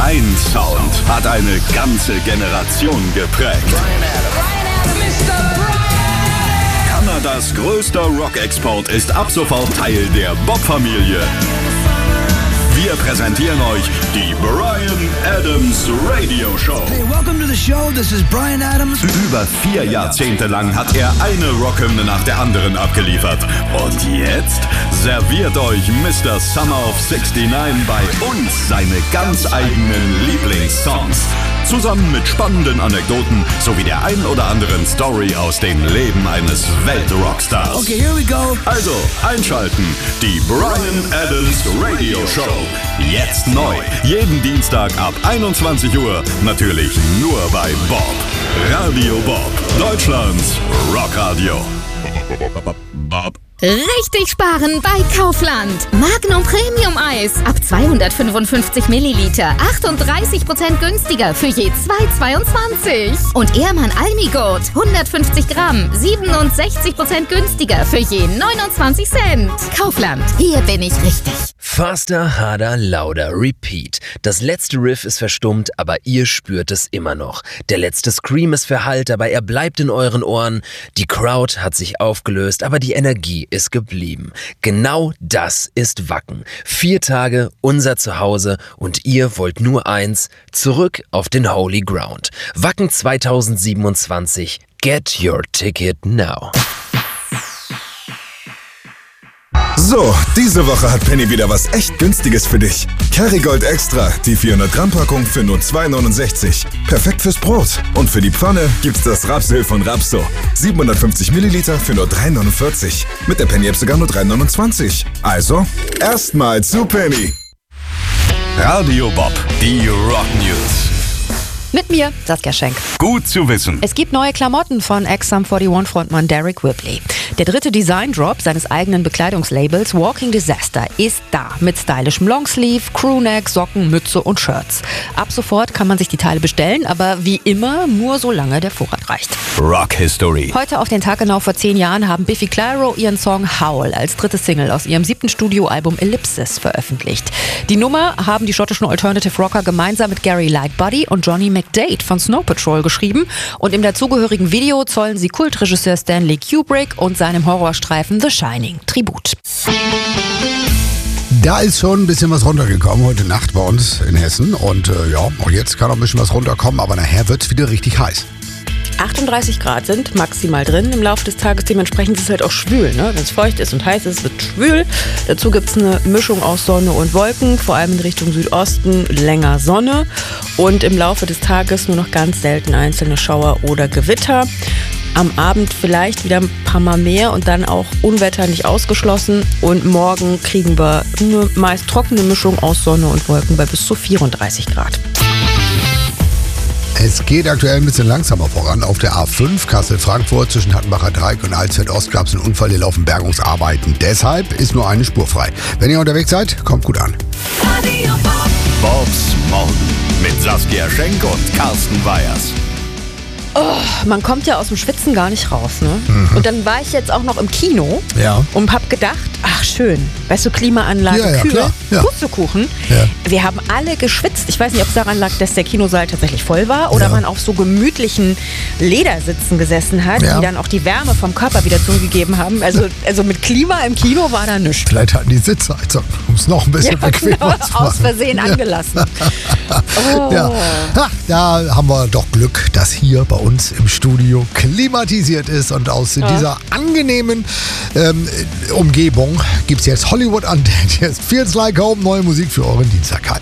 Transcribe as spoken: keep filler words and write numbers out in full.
Sein Sound hat eine ganze Generation geprägt. Kanadas größter Rock-Export ist ab sofort Teil der Bob-Familie. Wir präsentieren euch die Bryan Adams Radio Show. Hey, welcome to the show. This is Bryan Adams. Über vier Jahrzehnte lang hat er eine Rockhymne nach der anderen abgeliefert. Und jetzt serviert euch Mister Summer of sixty-nine bei uns seine ganz eigenen Lieblingssongs. Zusammen mit spannenden Anekdoten sowie der ein oder anderen Story aus dem Leben eines Weltrockstars. Okay, here we go. Also einschalten, die Bryan Adams Radio Show. Jetzt neu, jeden Dienstag ab einundzwanzig Uhr, natürlich nur bei Bob. Radio Bob, Deutschlands Rockradio. Bob. Richtig sparen bei Kaufland. Magnum Premium Eis ab zweihundertfünfundfünfzig Milliliter, achtunddreißig Prozent günstiger für je zwei Komma zweiundzwanzig. Und Ehrmann Almigurt hundertfünfzig Gramm, siebenundsechzig Prozent günstiger für je neunundzwanzig Cent. Kaufland, hier bin ich richtig. Faster, harder, lauter, repeat. Das letzte Riff ist verstummt, aber ihr spürt es immer noch. Der letzte Scream ist verhallt, aber er bleibt in euren Ohren. Die Crowd hat sich aufgelöst, aber die Energie ist geblieben. Genau das ist Wacken. Vier Tage, unser Zuhause und ihr wollt nur eins, zurück auf den Holy Ground. Wacken zweitausendsiebenundzwanzig. Get your ticket now. So, diese Woche hat Penny wieder was echt Günstiges für dich. Kerrygold Extra, die vierhundert Gramm Packung für nur zwei Komma neunundsechzig. Perfekt fürs Brot. Und für die Pfanne gibt's das Rapsöl von Rapso. siebenhundertfünfzig Milliliter für nur drei Komma neunundvierzig. Mit der Penny-App sogar nur drei Komma neunundzwanzig. Also, erstmal zu Penny. Radio Bob, die Rock News. Mit mir, Saskia Schenk. Gut zu wissen. Es gibt neue Klamotten von Ex-Sum einundvierzig-Frontmann Derek Whibley. Der dritte Design-Drop seines eigenen Bekleidungslabels Walking Disaster ist da. Mit stylischem Longsleeve, Crewneck, Socken, Mütze und Shirts. Ab sofort kann man sich die Teile bestellen, aber wie immer nur solange der Vorrat reicht. Rock History. Heute auf den Tag genau vor zehn Jahren haben Biffy Clyro ihren Song Howl als dritte Single aus ihrem siebten Studioalbum Ellipsis veröffentlicht. Die Nummer haben die schottischen Alternative Rocker gemeinsam mit Gary Lightbody und Johnny McDade von Snow Patrol geschrieben und im dazugehörigen Video zollen sie Kultregisseur Stanley Kubrick und seinem Horrorstreifen The Shining Tribut. Da ist schon ein bisschen was runtergekommen heute Nacht bei uns in Hessen und äh, ja, auch jetzt kann noch ein bisschen was runterkommen, aber nachher wird es wieder richtig heiß. achtunddreißig Grad sind maximal drin im Laufe des Tages. Dementsprechend ist es halt auch schwül. Ne? Wenn es feucht ist und heiß ist, wird es schwül. Dazu gibt es eine Mischung aus Sonne und Wolken, vor allem in Richtung Südosten länger Sonne. Und im Laufe des Tages nur noch ganz selten einzelne Schauer oder Gewitter. Am Abend vielleicht wieder ein paar Mal mehr und dann auch Unwetter nicht ausgeschlossen. Und morgen kriegen wir eine meist trockene Mischung aus Sonne und Wolken bei bis zu vierunddreißig Grad. Es geht aktuell ein bisschen langsamer voran. Auf der A fünf Kassel-Frankfurt zwischen Hattenbacher Dreieck und Alsfeld-Ost gab es einen Unfall, hier laufen Bergungsarbeiten. Deshalb ist nur eine Spur frei. Wenn ihr unterwegs seid, kommt gut an. Bobs Morgen mit Saskia Schenk und Carsten Weyers. Oh, man kommt ja aus dem Schwitzen gar nicht raus, ne? Mhm. Und dann war ich jetzt auch noch im Kino ja. und hab gedacht, ach schön, weißt du, Klimaanlage, ja, ja, kühl, ja. Pustekuchen. Ja. Wir haben alle geschwitzt. Ich weiß nicht, ob es daran lag, dass der Kinosaal tatsächlich voll war oder ja. man auf so gemütlichen Ledersitzen gesessen hat, ja. die dann auch die Wärme vom Körper wieder zurückgegeben haben. Also, also mit Klima im Kino war da nichts. Vielleicht hatten die Sitzheizung, um es noch ein bisschen ja, bequemer genau, zu machen. aus Versehen ja. angelassen. Oh. Ja. Ha, da haben wir doch Glück, dass hier bei uns im Studio klimatisiert ist und aus ja. dieser angenehmen ähm, Umgebung gibt es jetzt Hollywood Undead. Jetzt Feels Like Home, neue Musik für euren Dienstag.